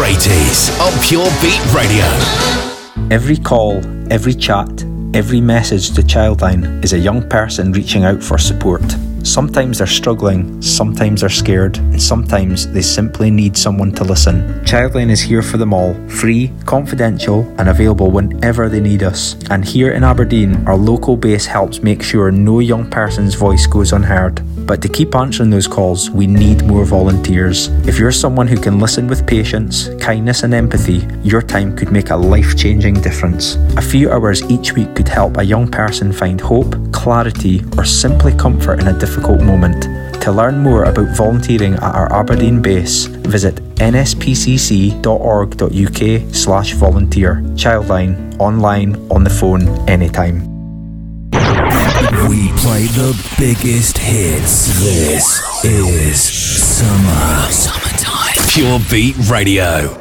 80s on Pure Beat Radio. Every call, every chat, every message to Childline is a young person reaching out for support. Sometimes they're struggling, sometimes they're scared, and sometimes they simply need someone to listen. Childline is here for them all, free, confidential, and available whenever they need us. And here in Aberdeen, our local base helps make sure no young person's voice goes unheard. But to keep answering those calls, we need more volunteers. If you're someone who can listen with patience, kindness and empathy, your time could make a life-changing difference. A few hours each week could help a young person find hope, clarity, or simply comfort in a difficult moment. To learn more about volunteering at our Aberdeen base, visit nspcc.org.uk/volunteer. Childline, online, on the phone, anytime. We play the biggest hits. This is Summertime. Pure Beat Radio.